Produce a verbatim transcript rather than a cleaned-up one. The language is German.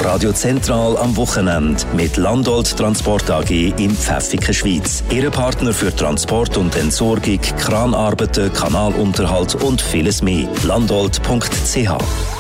Radio Zentral am Wochenende mit Landolt Transport A G in Pfäffiken, Schweiz. Ihr Partner für Transport und Entsorgung, Kranarbeiten, Kanalunterhalt und vieles mehr. landolt punkt c h